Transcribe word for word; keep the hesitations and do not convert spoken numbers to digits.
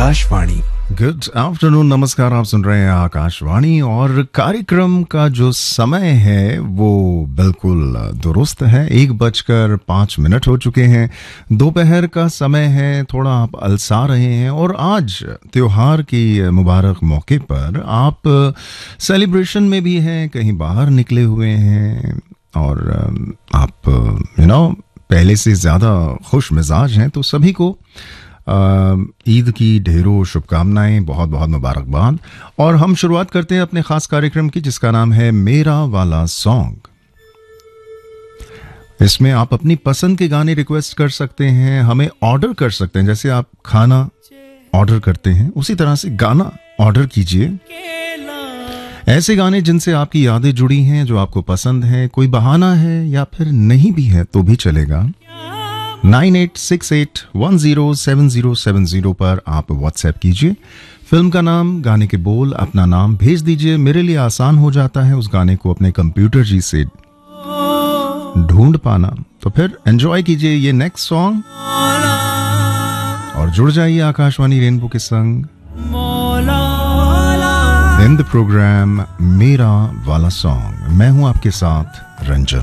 Akashvani. Good afternoon, नमस्कार। आप सुन रहे हैं आकाशवाणी और कार्यक्रम का जो समय है वो बिल्कुल दुरुस्त है। एक बजकर पाँच मिनट हो चुके हैं, दोपहर का समय है। थोड़ा आप अलसा रहे हैं और आज त्योहार की मुबारक मौके पर आप सेलिब्रेशन में भी हैं, कहीं बाहर निकले हुए हैं और आप यू नो पहले से ज़्यादा खुश मिजाज हैं। तो सभी को ईद की ढेरों शुभकामनाएं, बहुत बहुत मुबारकबाद। और हम शुरुआत करते हैं अपने खास कार्यक्रम की जिसका नाम है मेरा वाला सॉन्ग। इसमें आप अपनी पसंद के गाने रिक्वेस्ट कर सकते हैं, हमें ऑर्डर कर सकते हैं। जैसे आप खाना ऑर्डर करते हैं उसी तरह से गाना ऑर्डर कीजिए। ऐसे गाने जिनसे आपकी यादें जुड़ी हैं, जो आपको पसंद है। कोई बहाना है या फिर नहीं भी है तो भी चलेगा। Nine eight six eight one zero seven zero seven zero पर आप व्हाट्सएप कीजिए। फिल्म का नाम, गाने के बोल, अपना नाम भेज दीजिए। मेरे लिए आसान हो जाता है उस गाने को अपने कंप्यूटर जी से ढूंढ पाना। तो फिर एंजॉय कीजिए ये नेक्स्ट सॉन्ग और जुड़ जाइए आकाशवाणी रेनबो के संग इन द प्रोग्राम मेरा वाला सॉन्ग। मैं हूं आपके साथ रंजन।